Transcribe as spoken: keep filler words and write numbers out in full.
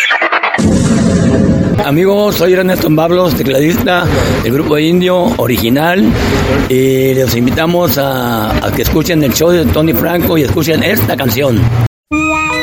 Amigos, soy Ernesto Pablos, tecladista del grupo Indio original, y los invitamos a, a que escuchen el show de Tony Franco y escuchen esta canción.